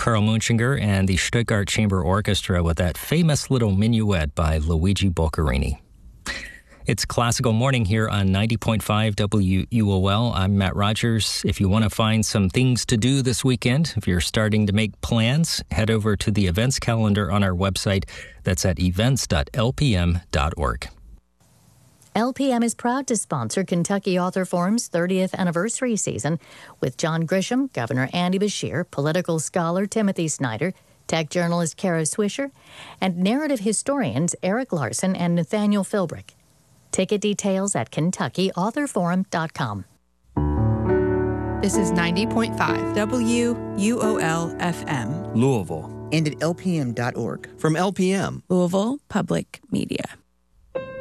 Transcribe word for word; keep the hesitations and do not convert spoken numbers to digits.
Carl Munchinger and the Stuttgart Chamber Orchestra with that famous little minuet by Luigi Boccherini. It's Classical Morning here on ninety point five W U O L. I'm Matt Rogers. If you want to find some things to do this weekend, if you're starting to make plans, head over to the events calendar on our website. That's at events dot l p m dot org. L P M is proud to sponsor Kentucky Author Forum's thirtieth anniversary season with John Grisham, Governor Andy Beshear, political scholar Timothy Snyder, tech journalist Kara Swisher, and narrative historians Eric Larson and Nathaniel Philbrick. Ticket details at kentucky author forum dot com. This is ninety point five W U O L F M. Louisville. And at L P M dot org. From L P M. Louisville Public Media.